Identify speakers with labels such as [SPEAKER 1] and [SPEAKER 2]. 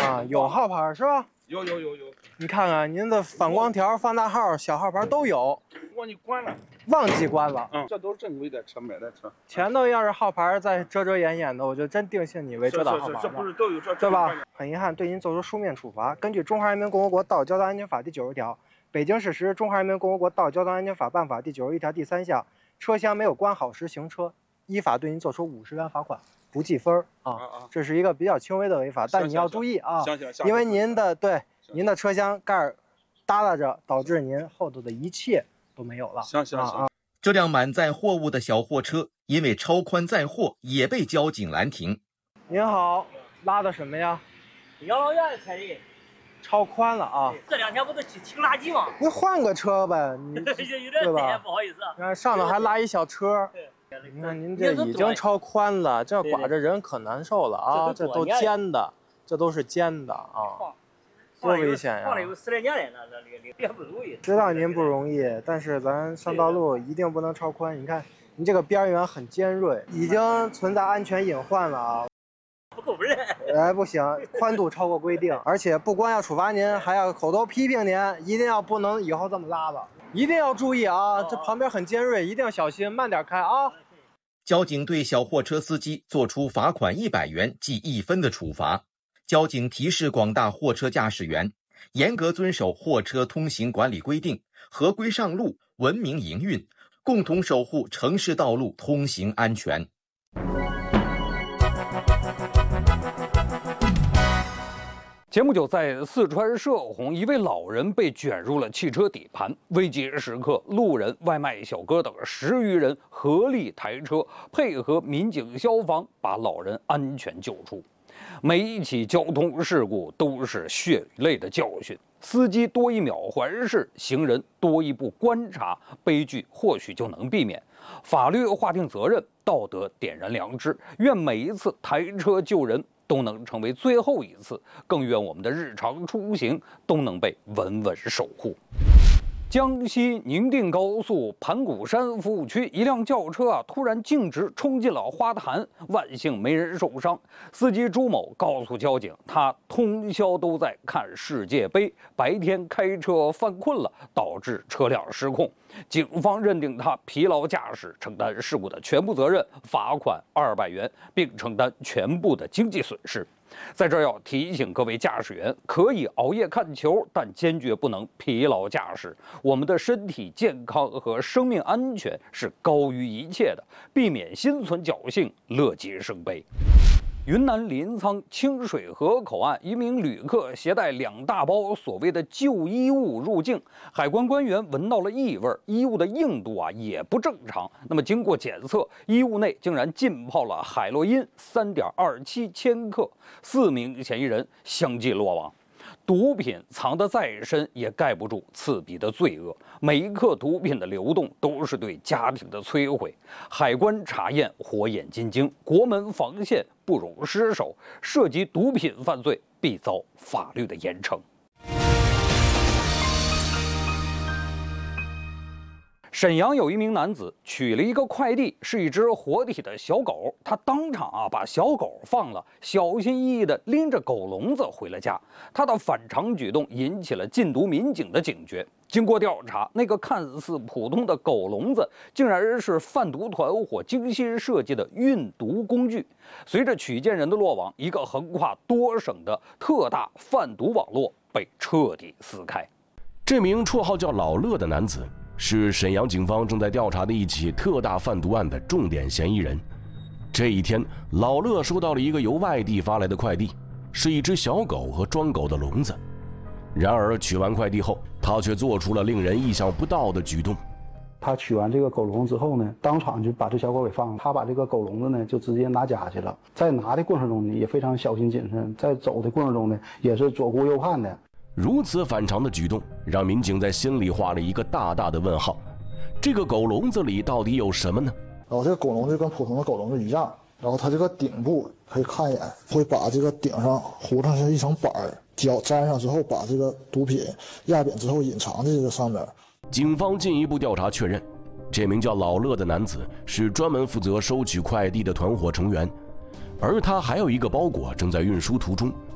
[SPEAKER 1] 啊，有号牌是吧？
[SPEAKER 2] 有。
[SPEAKER 1] 你看看您的反光条、放大号、小号牌都有。
[SPEAKER 2] 忘记关了。
[SPEAKER 1] 忘记关了。
[SPEAKER 2] 这都是正规的车，买的车。
[SPEAKER 1] 前头要是号牌再遮遮掩掩的，我就真定性你为遮挡号牌了。
[SPEAKER 2] 这不是都有这
[SPEAKER 1] 对吧？很遗憾，对您作出书面处罚。根据《中华人民共和国道路交通安全法》第90条，北京市实施《中华人民共和国道路交通安全法办法》第91条第3项，车厢没有关好时行车，依法对您作出50元罚款，不记分啊。这是一个比较轻微的违法，但你要注意啊，因为您的车厢盖耷拉着，导致您后头的一切都没有了。
[SPEAKER 2] 行。
[SPEAKER 3] 这辆满载货物的小货车因为超宽载货，也被交警拦停。
[SPEAKER 1] 您好，拉的什么呀？
[SPEAKER 4] 养老院开的。
[SPEAKER 1] 超宽了啊！
[SPEAKER 4] 这2天不是清垃圾吗？
[SPEAKER 1] 您换个车呗，对吧？
[SPEAKER 4] 不好意思啊。
[SPEAKER 1] 你看上头还拉一小车，你看您这已经超宽了，这刮着人可难受了啊！这都尖的，这都是尖的啊，多危险呀！
[SPEAKER 4] 放了有10来年了，这不容易。
[SPEAKER 1] 知道您不容易，但是咱上道路一定不能超宽。你看，您这个边缘很尖锐，已经存在安全隐患了啊！
[SPEAKER 4] 不扣分。
[SPEAKER 1] 哎，不行，宽度超过规定，而且不光要处罚您，还要口头批评您，一定要不能以后这么拉了，一定要注意啊！这旁边很尖锐，一定要小心，慢点开啊！
[SPEAKER 3] 交警对小货车司机作出罚款100元记1分的处罚。交警提示广大货车驾驶员，严格遵守货车通行管理规定，合规上路，文明营运，共同守护城市道路通行安全。
[SPEAKER 5] 前不久，在四川射洪，一位老人被卷入了汽车底盘。危急时刻，路人、外卖小哥等10余人合力抬车，配合民警、消防，把老人安全救出。每一起交通事故都是血与泪的教训。司机多一秒环视，行人多一步观察，悲剧或许就能避免。法律划定责任，道德点燃良知。愿每一次抬车救人都能成为最后一次，更愿我们的日常出行都能被稳稳守护。江西宁定高速盘古山服务区，一辆轿车突然径直冲进了花坛，万幸没人受伤。司机朱某告诉交警，他通宵都在看世界杯，白天开车犯困了，导致车辆失控。警方认定他疲劳驾驶，承担事故的全部责任，罚款200元，并承担全部的经济损失。在这儿要提醒各位驾驶员，可以熬夜看球，但坚决不能疲劳驾驶。我们的身体健康和生命安全是高于一切的，避免心存侥幸，乐极生悲。云南临沧清水河口岸，一名旅客携带2大包所谓的旧衣物入境，海关官员闻到了异味，衣物的硬度也不正常。那么经过检测，衣物内竟然浸泡了海洛因3.27千克，4名嫌疑人相继落网。毒品藏得再深，也盖不住刺鼻的罪恶。每一克毒品的流动，都是对家庭的摧毁。海关查验火眼金睛，国门防线不容失守。涉及毒品犯罪，必遭法律的严惩。沈阳有一名男子取了一个快递，是一只活体的小狗，他当场把小狗放了，小心翼翼地拎着狗笼子回了家。他的反常举动引起了禁毒民警的警觉。经过调查，那个看似普通的狗笼子，竟然是贩毒团伙精心设计的运毒工具。随着取件人的落网，一个横跨多省的特大贩毒网络被彻底撕开。
[SPEAKER 6] 这名绰号叫老乐的男子是沈阳警方正在调查的一起特大贩毒案的重点嫌疑人。这一天，老乐收到了一个由外地发来的快递，是一只小狗和装狗的笼子。然而取完快递后，他却做出了令人意想不到的举动。
[SPEAKER 7] 他取完这个狗笼之后呢，当场就把这小狗给放了。他把这个狗笼子呢就直接拿家去了。在拿的过程中呢也非常小心谨慎，在走的过程中呢也是左顾右盼的。
[SPEAKER 6] 如此反常的举动，让民警在心里画了一个大大的问号。这个狗笼子里到底有什么呢？
[SPEAKER 8] 然后这个狗笼子跟普通的狗笼子一样，然后它这个顶部可以看一眼，会把这个顶上糊上一层板，胶粘上之后，把这个毒品压扁之后隐藏在这个上面。
[SPEAKER 6] 警方进一步调查确认，这名叫老乐的男子是专门负责收取快递的团伙成员，而他还有一个包裹正在运输途中，